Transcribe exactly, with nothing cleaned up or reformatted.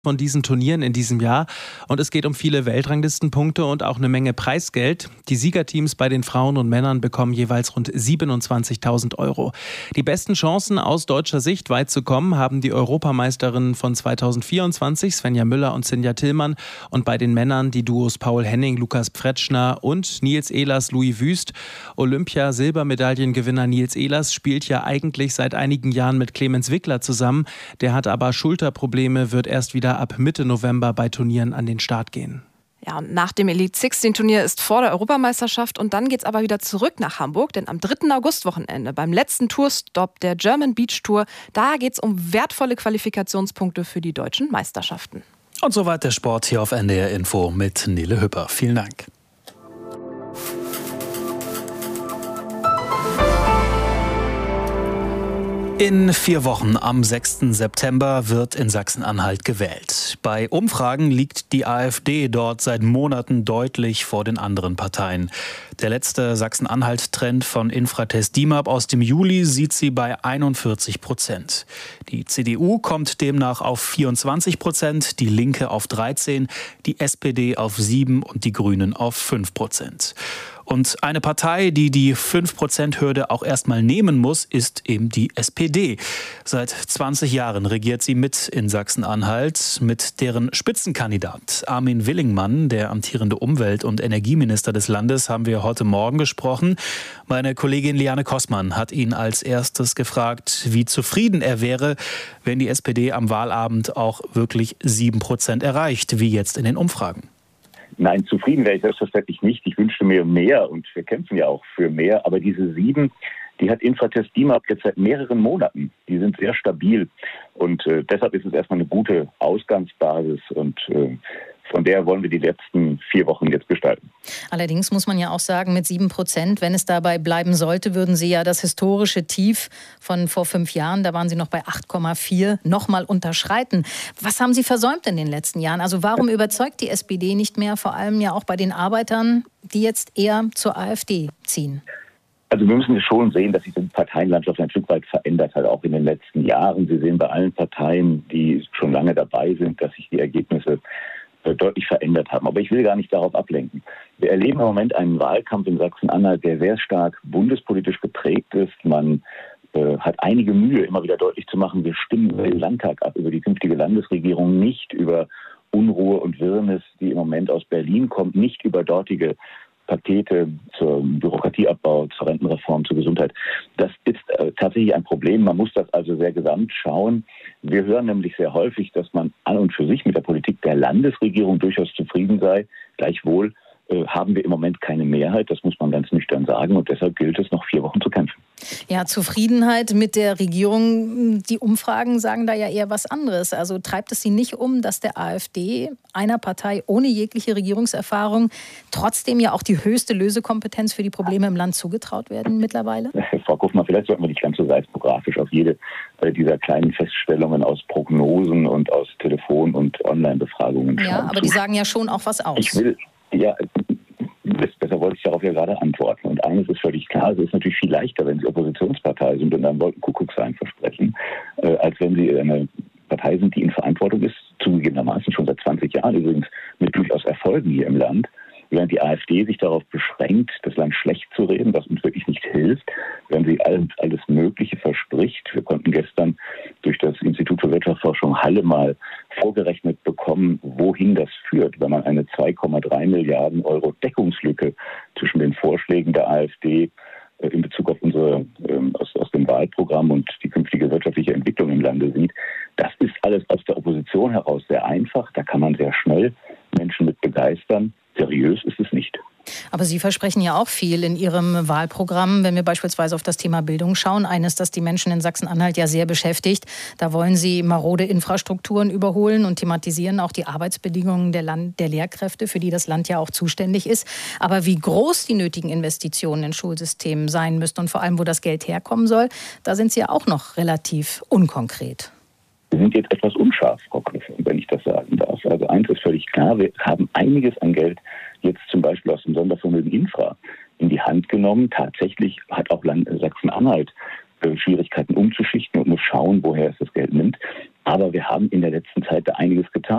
von diesen Turnieren in diesem Jahr und es geht um viele Weltranglistenpunkte und auch eine Menge Preisgeld. Die Siegerteams bei den Frauen und Männern bekommen jeweils rund siebenundzwanzigtausend Euro. Die besten Chancen aus deutscher Sicht weit zu kommen haben die Europameisterinnen von zweitausendvierundzwanzig, Svenja Müller und Sinja Tillmann, und bei den Männern die Duos Paul Henning, Lukas Pfretschner und Nils Ehlers, Louis Wüst. Olympia-Silbermedaillengewinner Nils Ehlers spielt ja eigentlich seit einigen Jahren mit Clemens Wickler zusammen. Der hat aber Schulterprobleme, wird erst wieder ab Mitte November bei Turnieren an den Start gehen. Ja, und nach dem Elite sechzehn Turnier ist vor der Europameisterschaft und dann geht's aber wieder zurück nach Hamburg, denn am dritten August-Wochenende beim letzten Tourstop der German Beach Tour, da geht's um wertvolle Qualifikationspunkte für die deutschen Meisterschaften. Und soweit der Sport hier auf N D R Info mit Nele Hüpper. Vielen Dank. In vier Wochen am sechsten September wird in Sachsen-Anhalt gewählt. Bei Umfragen liegt die AfD dort seit Monaten deutlich vor den anderen Parteien. Der letzte Sachsen-Anhalt-Trend von Infratest DIMAP aus dem Juli sieht sie bei einundvierzig Prozent. Die C D U kommt demnach auf vierundzwanzig Prozent, die Linke auf dreizehn, die S P D auf sieben und die Grünen auf fünf Prozent. Und eine Partei, die die fünf Prozent Hürde auch erstmal nehmen muss, ist eben die S P D. Seit zwanzig Jahren regiert sie mit in Sachsen-Anhalt. Mit deren Spitzenkandidat Armin Willingmann, der amtierende Umwelt- und Energieminister des Landes, haben wir heute Morgen gesprochen. Meine Kollegin Liane Kossmann hat ihn als erstes gefragt, wie zufrieden er wäre, wenn die S P D am Wahlabend auch wirklich sieben Prozent erreicht, wie jetzt in den Umfragen. Nein, zufrieden wäre ich selbstverständlich nicht. Ich wünschte mir mehr und wir kämpfen ja auch für mehr. Aber diese sieben, die hat Infratest DIMAP jetzt seit mehreren Monaten. Die sind sehr stabil und äh, deshalb ist es erstmal eine gute Ausgangsbasis und äh, von der wollen wir die letzten vier Wochen jetzt gestalten. Allerdings muss man ja auch sagen, mit sieben Prozent, wenn es dabei bleiben sollte, würden Sie ja das historische Tief von vor fünf Jahren, da waren Sie noch bei acht Komma vier, nochmal unterschreiten. Was haben Sie versäumt in den letzten Jahren? Also warum überzeugt die S P D nicht mehr, vor allem ja auch bei den Arbeitern, die jetzt eher zur AfD ziehen? Also wir müssen schon sehen, dass sich die Parteienlandschaft ein Stück weit verändert hat, auch in den letzten Jahren. Sie sehen bei allen Parteien, die schon lange dabei sind, dass sich die Ergebnisse deutlich verändert haben. Aber ich will gar nicht darauf ablenken. Wir erleben im Moment einen Wahlkampf in Sachsen-Anhalt, der sehr stark bundespolitisch geprägt ist. Man äh, hat einige Mühe, immer wieder deutlich zu machen, wir stimmen über den Landtag ab, über die künftige Landesregierung, nicht über Unruhe und Wirrnis, die im Moment aus Berlin kommt, nicht über dortige Pakete zum Bürokratieabbau, zur Rentenreform, zur Gesundheit. Das ist äh, tatsächlich ein Problem. Man muss das also sehr gesamt schauen. Wir hören nämlich sehr häufig, dass man an und für sich mit der Politik der Landesregierung durchaus zufrieden sei. Gleichwohl äh, haben wir im Moment keine Mehrheit. Das muss man ganz nüchtern sagen. Und deshalb gilt es, noch vier Wochen zu kämpfen. Ja, Zufriedenheit mit der Regierung. Die Umfragen sagen da ja eher was anderes. Also treibt es Sie nicht um, dass der AfD, einer Partei ohne jegliche Regierungserfahrung, trotzdem ja auch die höchste Lösekompetenz für die Probleme im Land zugetraut werden mittlerweile? Frau Kuffmann, vielleicht sollten wir nicht ganz so seismografisch auf jede dieser kleinen Feststellungen aus Prognosen und aus Telefon- und Online-Befragungen schauen. Ja, aber die sagen ja schon auch was aus. Ich will, ja, besser wollte ich darauf ja gerade antworten. Und eines ist völlig klar, es ist natürlich viel leichter, wenn Sie Oppositionspartei sind und dann Wolkenkuckucksheim versprechen, äh, als wenn Sie eine Partei sind, die in Verantwortung ist, zugegebenermaßen schon seit zwanzig Jahren übrigens, mit durchaus Erfolgen hier im Land. Während die AfD sich darauf beschränkt, das Land schlecht zu reden, was uns wirklich nicht hilft, wenn sie alles, alles Mögliche verspricht. Wir konnten gestern durch das Institut für Wirtschaftsforschung Halle mal vorgerechnet bekommen, wohin das führt, wenn man eine zwei Komma drei Milliarden Euro Deckungslücke zwischen den Vorschlägen der AfD äh, in Bezug auf unsere ähm, aus, aus dem Wahlprogramm und die künftige wirtschaftliche Entwicklung im Lande sieht. Das ist alles aus der Opposition heraus sehr einfach. Da kann man sehr schnell Menschen mit begeistern. Seriös ist es nicht. Aber Sie versprechen ja auch viel in Ihrem Wahlprogramm, wenn wir beispielsweise auf das Thema Bildung schauen. Eines, das die Menschen in Sachsen-Anhalt ja sehr beschäftigt. Da wollen Sie marode Infrastrukturen überholen und thematisieren auch die Arbeitsbedingungen der, Land- der Lehrkräfte, für die das Land ja auch zuständig ist. Aber wie groß die nötigen Investitionen in Schulsystemen sein müssten und vor allem, wo das Geld herkommen soll, da sind Sie ja auch noch relativ unkonkret. Wir sind jetzt etwas unscharf, Frau Knüffel, wenn ich das sagen darf. Also eins ist völlig klar, wir haben einiges an Geld jetzt zum Beispiel aus dem Sondervermögen Infra in die Hand genommen. Tatsächlich hat auch Land Sachsen-Anhalt äh, Schwierigkeiten umzuschichten und muss schauen, woher es das Geld nimmt. Aber wir haben in der letzten Zeit da einiges getan.